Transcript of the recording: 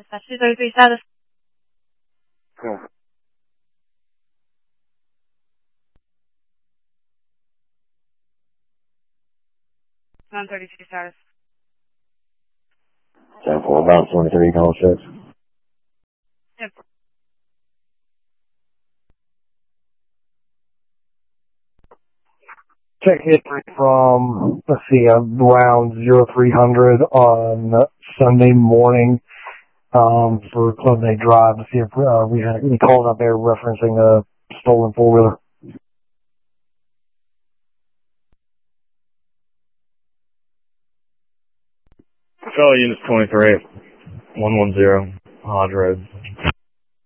That's 233 status. Cool. 132 status. 10-4, about 23, call 6. Yep. Check history from, let's see, around 0300 on Sunday morning for Club Day Drive to see if we had any calls out there referencing a stolen four-wheeler. Fellow Units 23, 110, Hodge Road.